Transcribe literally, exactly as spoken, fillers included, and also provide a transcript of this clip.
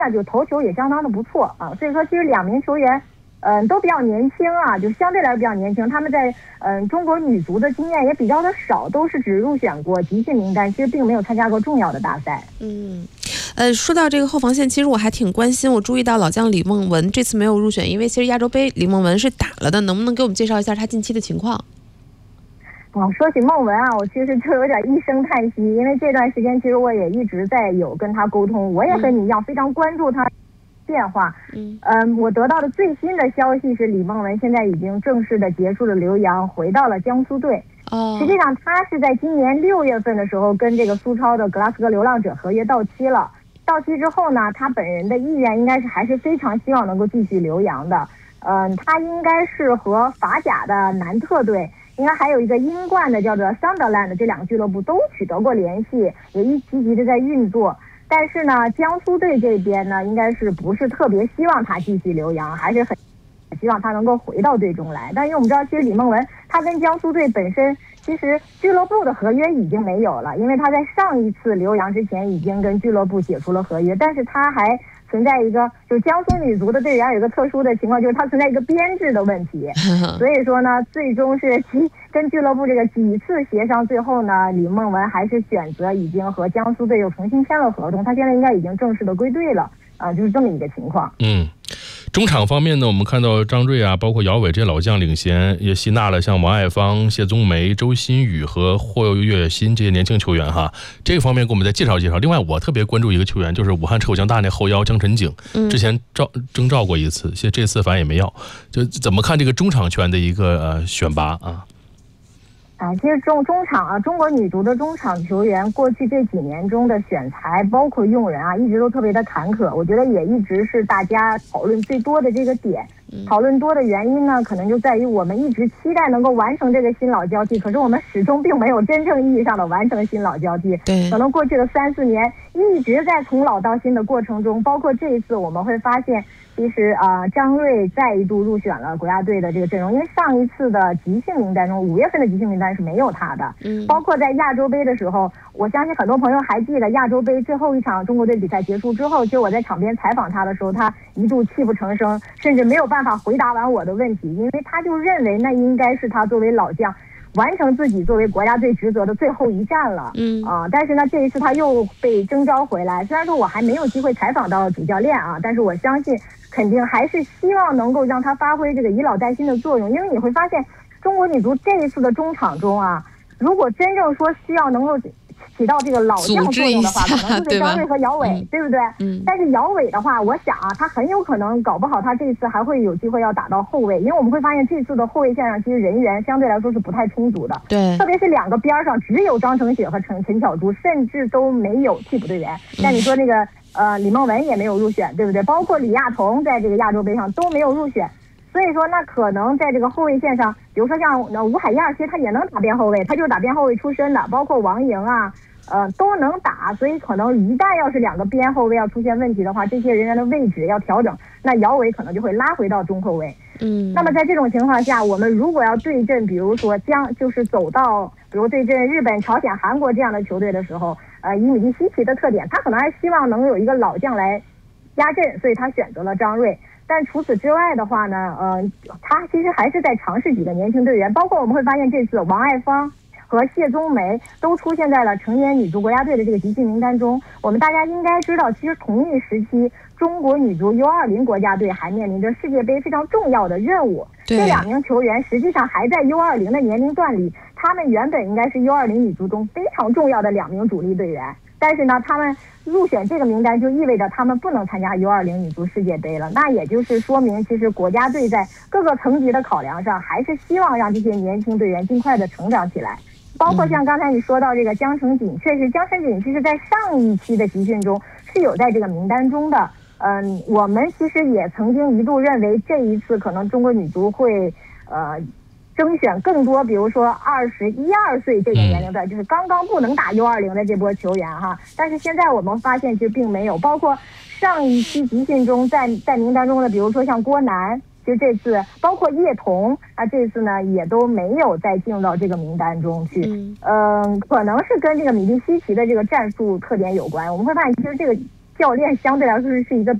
就头球也相当的不错啊。所以说，其实两名球员。嗯、呃，都比较年轻啊，就相对来说比较年轻。他们在嗯、呃、中国女足的经验也比较的少，都是只入选过集训名单，其实并没有参加过重要的大赛。 嗯，呃，说到这个后防线，其实我还挺关心。我注意到老将李梦雯这次没有入选，因为其实亚洲杯李梦雯是打了的，能不能给我们介绍一下她近期的情况？ 哦，说起梦雯啊，我其实就有点一声叹息，因为这段时间其实我也一直在有跟她沟通，我也和你一样、嗯、非常关注她。变化，嗯嗯，我得到的最新的消息是，李梦雯现在已经正式的结束了留洋，回到了江苏队。哦，实际上她是在今年六月份的时候跟这个苏超的格拉斯哥流浪者合约到期了。到期之后呢，她本人的意愿应该是还是非常希望能够继续留洋的。嗯，她应该是和法甲的南特队，应该还有一个英冠的叫做 Sunderland 这两个俱乐部都取得过联系，也一积极的在运作。但是呢，江苏队这边呢，应该是不是特别希望他继续留洋，还是很希望他能够回到队中来。但因为我们知道，其实李梦雯他跟江苏队本身其实俱乐部的合约已经没有了，因为他在上一次留洋之前已经跟俱乐部解除了合约，但是他还存在一个，就是江苏女足的队员有一个特殊的情况，就是它存在一个编制的问题。所以说呢，最终是跟俱乐部这个几次协商，最后呢，李梦雯还是选择已经和江苏队又重新签了合同，她现在应该已经正式的归队了啊、呃，就是这么一个情况。 嗯。中场方面呢，我们看到张睿啊，包括姚伟这些老将领衔，也吸纳了像王爱芳、谢宗梅、周新宇和霍跃新这些年轻球员哈。这个方面给我们再介绍介绍。另外，我特别关注一个球员，就是武汉赤口江大那后腰江晨景，之前召征召过一次，现在这次反正也没要。就怎么看这个中场权的一个呃选拔啊？ 啊，其实中中场啊，中国女足的中场球员过去这几年中的选材，包括用人啊，一直都特别的坎坷。我觉得也一直是大家讨论最多的这个点。讨论多的原因呢，可能就在于我们一直期待能够完成这个新老交替，可是我们始终并没有真正意义上的完成新老交替。 对， 可能过去的三四年一直在从老到新的过程中，包括这一次我们会发现。其实啊、呃，张睿再一度入选了国家队的这个阵容，因为上一次的集训名单中，五月份的集训名单是没有他的。嗯，包括在亚洲杯的时候，我相信很多朋友还记得亚洲杯最后一场中国队比赛结束之后，就我在场边采访他的时候，他一度泣不成声，甚至没有办法回答完我的问题，因为他就认为那应该是他作为老将。完成自己作为国家队职责的最后一战了，嗯啊，但是呢，这一次他又被征召回来。虽然说我还没有机会采访到主教练啊，但是我相信肯定还是希望能够让他发挥这个以老带新的作用。因为你会发现，中国女足这一次的中场中啊，如果真正说需要能够起到这个老将作用的话，可能就是张睿和姚伟， 对, 对不对？嗯。但是姚伟的话，我想啊，他很有可能搞不好他这次还会有机会要打到后卫，因为我们会发现这次的后卫线上其实人员相对来说是不太充足的。 对。 特别是两个边上只有张承雪和陈陈巧珠，甚至都没有替补队员。但你说那个呃李梦雯也没有入选，对不对？包括李亚彤在这个亚洲杯上都没有入选。所以说，那可能在这个后卫线上，比如说像呃吴海燕，其实他也能打边后卫，他就是打边后卫出身的，包括王莹啊，呃都能打。所以可能一旦要是两个边后卫要出现问题的话，这些人员的位置要调整，那姚伟可能就会拉回到中后卫。嗯，那么在这种情况下，我们如果要对阵，比如说将就是走到，比如对阵日本、朝鲜、韩国这样的球队的时候，呃，以米利西奇的特点，他可能还希望能有一个老将来压阵，所以他选择了张睿。但除此之外的话呢，呃，他其实还是在尝试几个年轻队员，包括我们会发现这次王爱芳和谢宗梅都出现在了成年女足国家队的这个集训名单中。我们大家应该知道，其实同一时期，中国女足 U 二零 国家队还面临着世界杯非常重要的任务。这两名球员实际上还在 U 二零 的年龄段里，他们原本应该是 U 二零 女足中非常重要的两名主力队员。但是呢，他们入选这个名单就意味着他们不能参加 U 二零 女足世界杯了。那也就是说明，其实国家队在各个层级的考量上，还是希望让这些年轻队员尽快的成长起来。包括像刚才你说到这个江澄锦，确实江澄锦其实在上一期的集训中是有在这个名单中的。嗯，我们其实也曾经一度认为这一次可能中国女足会呃。征选更多，比如说二十一二岁这个年龄段，就是刚刚不能打 U 二零 的这波球员哈。但是现在我们发现其实并没有，包括上一期集训中在在名单中的，比如说像郭楠，就这次包括叶童啊，这次呢也都没有再进入到这个名单中去。嗯、呃，可能是跟这个米利西奇的这个战术特点有关。我们会发现，其实这个。 教练相对来说是一个